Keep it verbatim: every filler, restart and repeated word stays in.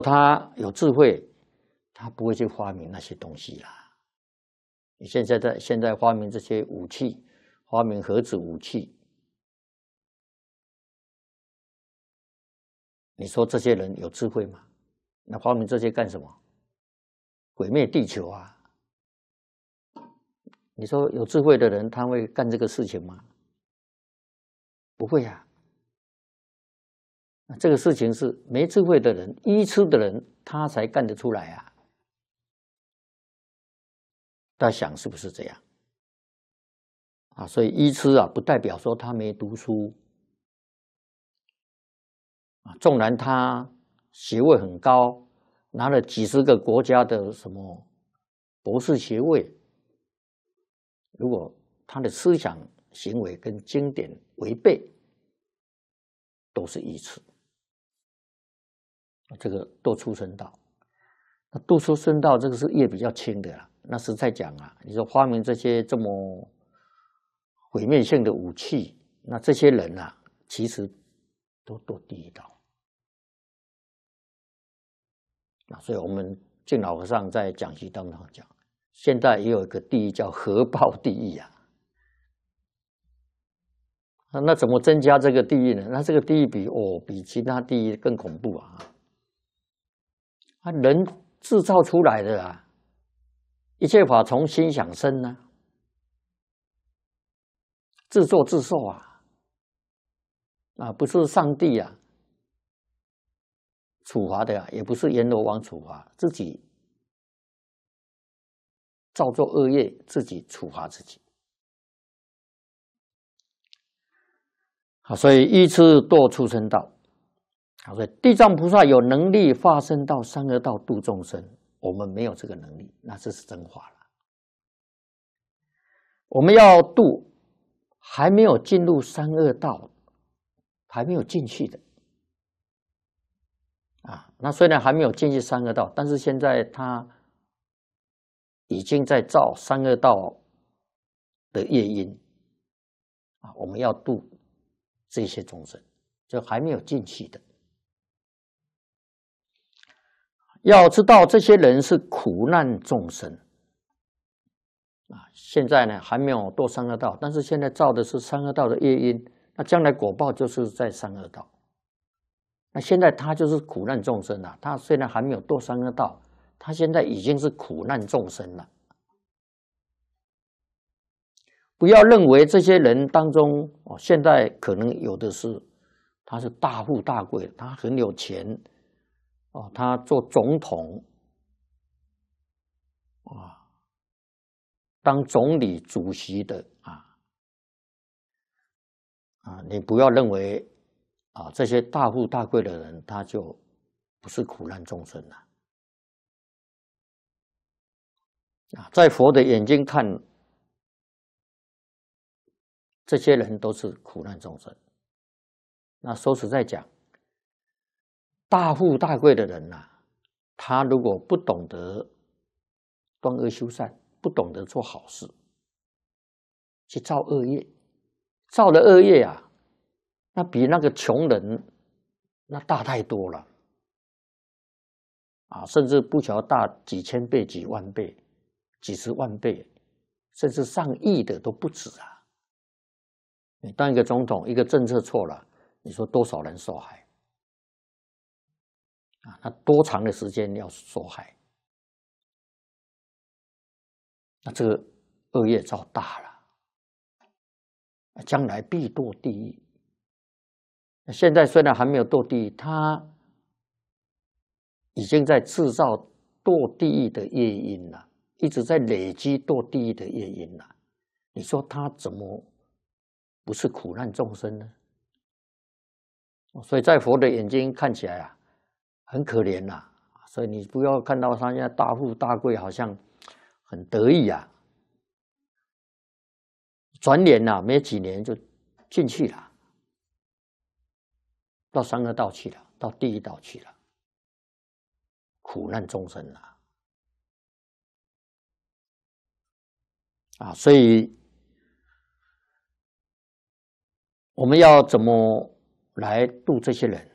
他有智慧，他不会去发明那些东西啦。你现在在现在发明这些武器，发明核子武器，你说这些人有智慧吗？那发明这些干什么？毁灭地球啊！你说有智慧的人他会干这个事情吗？不会啊。这个事情是没智慧的人、愚痴的人，他才干得出来啊！大家想是不是这样？啊，所以愚痴啊，不代表说他没读书啊，纵然他学位很高，拿了几十个国家的什么博士学位，如果他的思想行为跟经典违背，都是愚痴。这个堕畜生道，那堕畜生道这个是业比较轻的啦。那实在讲啊，你说发明这些这么毁灭性的武器，那这些人啊，其实都堕地狱道。啊，所以我们净老和尚在讲习当中讲，现在也有一个地狱叫核爆地狱啊。那怎么增加这个地狱呢？那这个地狱比哦比其他地狱更恐怖啊！啊，人制造出来的啊，一切法从心想生呢、啊，自作自受啊，啊，不是上帝啊处罚的啊，也不是阎罗王处罚，自己造作恶业，自己处罚自己。好，所以愚痴堕畜生道。好，所以地藏菩萨有能力化身到三恶道度众生，我们没有这个能力，那这是真话了。我们要度还没有进入三恶道，还没有进去的啊。那虽然还没有进去三恶道，但是现在他已经在造三恶道的业因啊。我们要度这些众生，就还没有进去的。要知道这些人是苦难众生啊，现在呢还没有堕三恶道，但是现在造的是三恶道的业因，那将来果报就是在三恶道。那现在他就是苦难众生了，他虽然还没有堕三恶道，他现在已经是苦难众生了。不要认为这些人当中，哦，现在可能有的是他是大富大贵，他很有钱。哦，他做总统啊，当总理、主席的啊啊，你不要认为啊这些大富大贵的人，他就不是苦难众生了啊。在佛的眼睛看，这些人都是苦难众生。那说实在讲，大富大贵的人呐、啊，他如果不懂得断恶修善，不懂得做好事，去造恶业，造的恶业啊，那比那个穷人那大太多了啊，甚至不晓得大几千倍、几万倍、几十万倍，甚至上亿的都不止啊！你当一个总统，一个政策错了，你说多少人受害啊？那多长的时间要受害？那这个恶业造大了，将来必堕地狱。现在虽然还没有堕地狱，他已经在制造堕地狱的业因了，一直在累积堕地狱的业因了。你说他怎么不是苦难众生呢？所以在佛的眼睛看起来啊，很可怜呐、啊。所以你不要看到他现在大富大贵，好像很得意啊，转眼呐、啊，没几年就进去了，到三恶道去了，到地狱道去了，苦难众生啊！啊，所以我们要怎么来度这些人？